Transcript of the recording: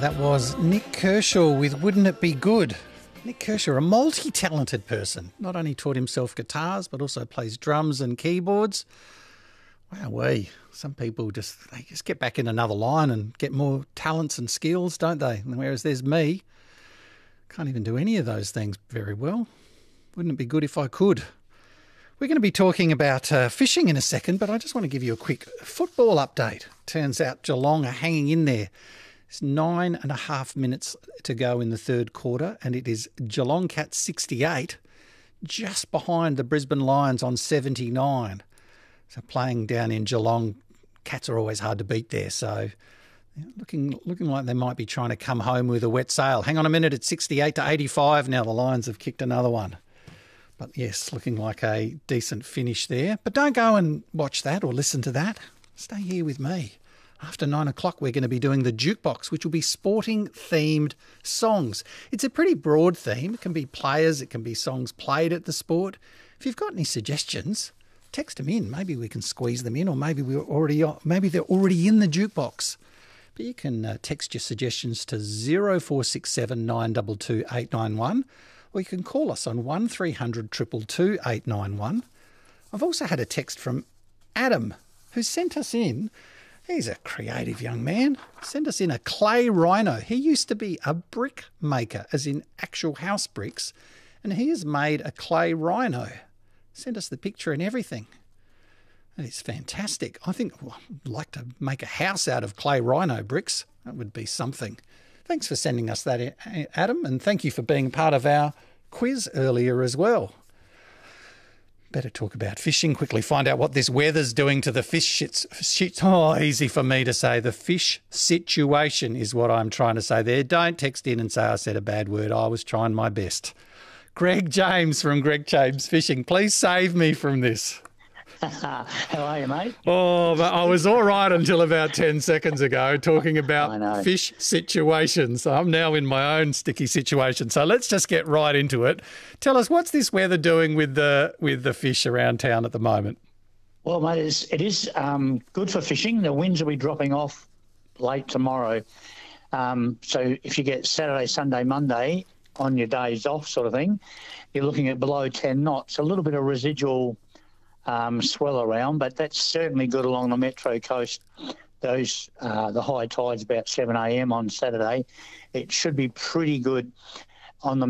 That was Nick Kershaw with Wouldn't It Be Good? Nick Kershaw, a multi-talented person, not only taught himself guitars, but also plays drums and keyboards. Wowee, some people just get back in another line and get more talents and skills, don't they? Whereas there's me, can't even do any of those things very well. Wouldn't it be good if I could? We're going to be talking about fishing in a second, but I just want to give you a quick football update. Turns out Geelong are hanging in there. It's 9.5 minutes to go in the third quarter, and it is Geelong Cats 68, just behind the Brisbane Lions on 79. So playing down in Geelong, Cats are always hard to beat there. So looking like they might be trying to come home with a wet sail. Hang on a minute, it's 68-85 now. The Lions have kicked another one. But yes, looking like a decent finish there. But don't go and watch that or listen to that. Stay here with me. After 9 o'clock, we're going to be doing the Jukebox, which will be sporting-themed songs. It's a pretty broad theme. It can be players, it can be songs played at the sport. If you've got any suggestions, text them in. Maybe we can squeeze them in, or maybe they're already in the Jukebox. But you can text your suggestions to 0467 922 891, or you can call us on 1300 222 891. I've also had a text from Adam, who sent us in. He's a creative young man. Send us in a clay rhino. He used to be a brick maker, as in actual house bricks, and he has made a clay rhino. Send us the picture and everything. And it's fantastic. I think I'd like to make a house out of clay rhino bricks. That would be something. Thanks for sending us that, Adam, and thank you for being part of our quiz earlier as well. Better talk about fishing quickly, find out what this weather's doing to the fish easy for me to say. The fish situation is what I'm trying to say there. Don't text in and say I said a bad word. I was trying my best. Greg James from Greg James Fishing, please save me from this. How are you, mate? Oh, but I was all right until about 10 seconds ago talking about fish situations. I'm now in my own sticky situation. So let's just get right into it. Tell us, what's this weather doing with the fish around town at the moment? Well, mate, it is good for fishing. The winds will be dropping off late tomorrow. So if you get Saturday, Sunday, Monday on your days off sort of thing, you're looking at below 10 knots, a little bit of residual swell around, but that's certainly good along the Metro Coast. The high tide's about 7 a.m. on Saturday. It should be pretty good on the